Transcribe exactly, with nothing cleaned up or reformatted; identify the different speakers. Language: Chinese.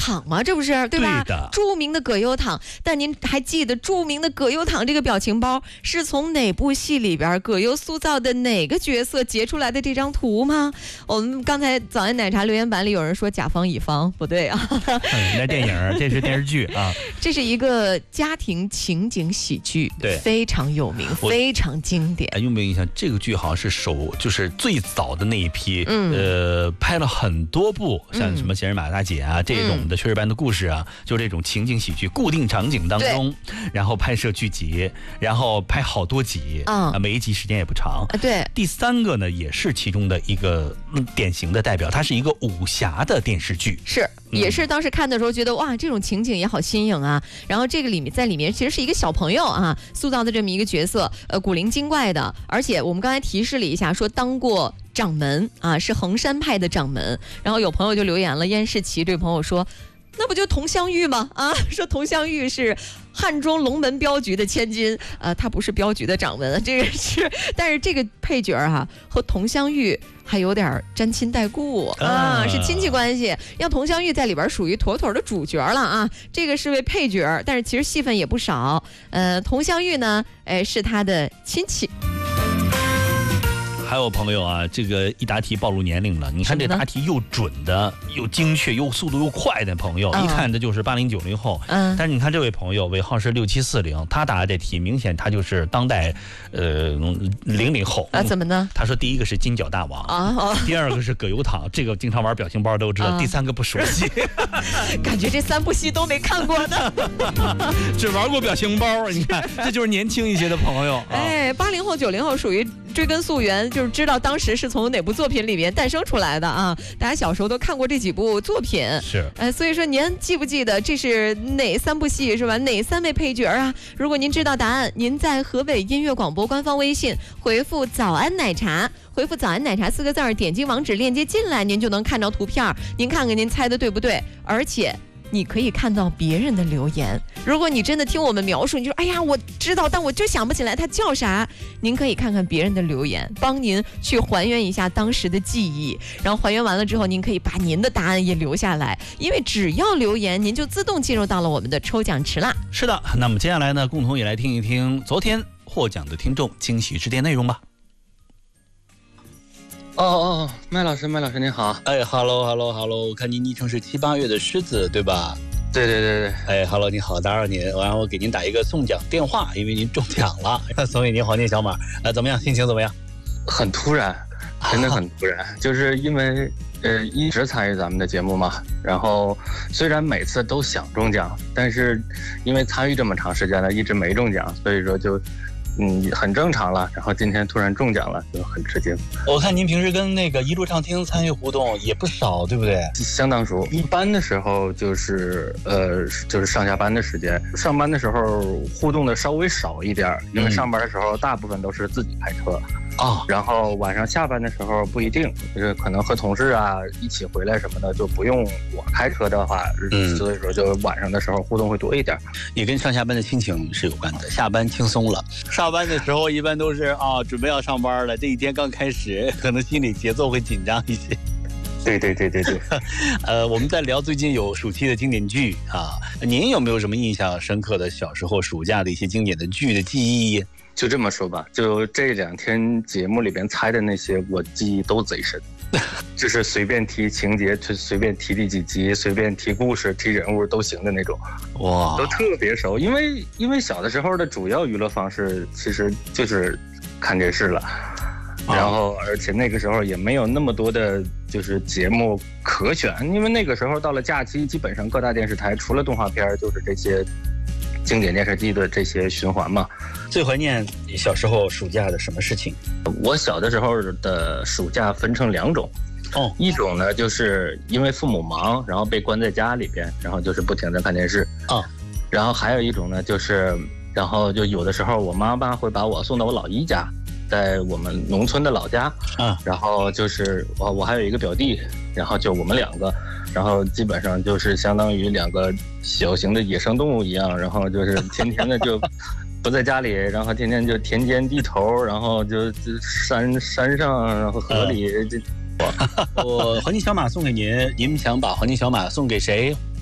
Speaker 1: 躺嘛，这不是对吧？
Speaker 2: 对的，
Speaker 1: 著名的葛优躺。但您还记得著名的葛优躺这个表情包是从哪部戏里边葛优塑造的哪个角色截出来的这张图吗？我们刚才早安奶茶留言板里有人说甲方乙方，不对啊，
Speaker 2: 嗯，那电影这是电视剧啊，
Speaker 1: 这是一个家庭情景喜剧，
Speaker 2: 对，
Speaker 1: 非常有名，非常经典。
Speaker 2: 有没有印象？这个剧好像是首就是最早的那一批，
Speaker 1: 嗯、
Speaker 2: 呃，拍了很多部，像什么《闲人马大姐》啊、嗯、这种的炊事班的故事啊，就这种情景喜剧，固定场景当中，然后拍摄剧集，然后拍好多集，啊、嗯，每一集时间也不长。
Speaker 1: 对，
Speaker 2: 第三个呢，也是其中的一个、嗯、典型的代表，它是一个武侠的电视剧，
Speaker 1: 是，也是当时看的时候觉得哇，这种情景也好新颖啊。然后这个里面在里面其实是一个小朋友啊塑造的这么一个角色，呃，古灵精怪的，而且我们刚才提示了一下，说当过掌门啊，是衡山派的掌门。然后有朋友就留言了，燕世奇这位朋友说，那不就佟湘玉吗？啊，说佟湘玉是汉中龙门镖局的千金，呃，他不是镖局的掌门，这个是，但是这个配角哈、啊、和佟湘玉还有点沾亲带故啊，啊是亲戚关系。让佟湘玉在里边属于妥妥的主角了啊，这个是位配角，但是其实戏份也不少。呃，佟湘玉呢，哎，是他的亲戚。
Speaker 2: 还有朋友啊，这个一答题暴露年龄了。你看这答题又准的，又精确，又速度又快的朋友，一看这就是八零九零后。嗯，但是你看这位朋友尾号是六七四零，他答的这题明显他就是当代，呃，零零后
Speaker 1: 啊。怎么呢？
Speaker 2: 他说第一个是金角大王啊，第二个是葛优躺，这个经常玩表情包都知道。啊、第三个不熟悉，
Speaker 1: 感觉这三部戏都没看过呢，
Speaker 2: 只玩过表情包。你看，这就是年轻一些的朋友。啊、
Speaker 1: 哎，八零后、九零后属于追根溯源。就是知道当时是从哪部作品里面诞生出来的啊！大家小时候都看过这几部作品，
Speaker 2: 是，
Speaker 1: 呃，所以说您记不记得这是哪三部戏是吧？哪三位配角啊？如果您知道答案，您在河北音乐广播官方微信回复“早安奶茶”，回复“早安奶茶”四个字儿，点击网址链接进来，您就能看到图片。您看看您猜的对不对？而且你可以看到别人的留言。如果你真的听我们描述，你就说哎呀我知道，但我就想不起来他叫啥，您可以看看别人的留言，帮您去还原一下当时的记忆。然后还原完了之后，您可以把您的答案也留下来，因为只要留言，您就自动进入到了我们的抽奖池啦。
Speaker 2: 是的，那么接下来呢，共同也来听一听昨天获奖的听众惊喜致电内容吧。
Speaker 3: 哦哦，麦老师，麦老师您好。
Speaker 2: 哎 ，hello hello hello， 看您昵称是七八月的狮子，对吧？
Speaker 3: 对对对对。
Speaker 2: 哎 ，hello， 你好，打扰您，然后我给您打一个送奖电话，因为您中奖了，送给您黄金小马。呃，怎么样？心情怎么样？
Speaker 3: 很突然，真的很突然，啊、就是因为呃一直参与咱们的节目嘛，然后虽然每次都想中奖，但是因为参与这么长时间了，一直没中奖，所以说就。嗯，很正常了。然后今天突然中奖了，就很吃惊。
Speaker 2: 我看您平时跟那个一路畅听参与互动也不少，对不对？
Speaker 3: 相当熟。一般的时候就是呃，就是上下班的时间。上班的时候互动的稍微少一点，因为上班的时候大部分都是自己开车。啊、哦，然后晚上下班的时候不一定，就是可能和同事啊一起回来什么的，就不用我开车的话，嗯，所以说就晚上的时候互动会多一点。
Speaker 2: 也跟上下班的心情是有关的，下班轻松了，上班的时候一般都是啊、哦，准备要上班了，这一天刚开始，可能心理节奏会紧张一些。
Speaker 3: 对对对对对，
Speaker 2: 呃，我们在聊最近有暑期的经典剧啊，您有没有什么印象深刻的小时候暑假的一些经典的剧的记忆？
Speaker 3: 就这么说吧，就这两天节目里边猜的那些，我记忆都贼深，就是随便提情节，就随便提第几集，随便提故事、提人物都行的那种，哇，都特别熟。因为因为小的时候的主要娱乐方式其实就是看电视了，然后而且那个时候也没有那么多的就是节目可选，因为那个时候到了假期，基本上各大电视台除了动画片就是这些经典电视剧的这些循环嘛。
Speaker 2: 最怀念你小时候暑假的什么事情？
Speaker 3: 我小的时候的暑假分成两种，哦，一种呢就是因为父母忙，然后被关在家里边，然后就是不停地看电视啊、哦，然后还有一种呢就是，然后就有的时候我妈妈会把我送到我老姨家，在我们农村的老家啊，然后就是我我还有一个表弟，然后就我们两个。然后基本上就是相当于两个小型的野生动物一样，然后就是天天的就不在家里，然后天天就田间地头，然后就就山山上，然后河里。这、
Speaker 2: 嗯、我黄金小马送给您，您想把黄金小马送给谁？